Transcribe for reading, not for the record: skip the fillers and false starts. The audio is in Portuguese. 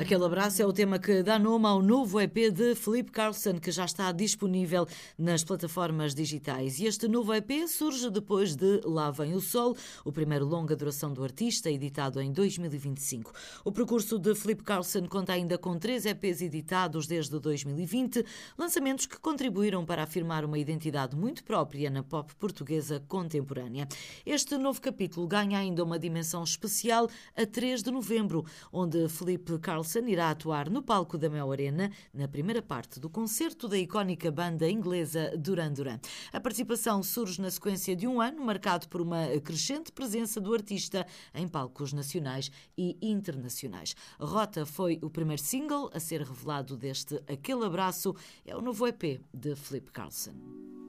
Aquele abraço é o tema que dá nome ao novo EP de Philip Carlson, que já está disponível nas plataformas digitais. E este novo EP surge depois de Lá Vem o Sol, o primeiro longa duração do artista, editado em 2025. O percurso de Philip Carlson conta ainda com 3 EPs editados desde 2020, lançamentos que contribuíram para afirmar uma identidade muito própria na pop portuguesa contemporânea. Este novo capítulo ganha ainda uma dimensão especial a 3 de novembro, onde Philip Carlson irá atuar no palco da Mel Arena, na primeira parte do concerto da icónica banda inglesa Duran Duran. A participação surge na sequência de um ano marcado por uma crescente presença do artista em palcos nacionais e internacionais. Rota foi o primeiro single a ser revelado deste Aquele Abraço, é o novo EP de Philip Carlson.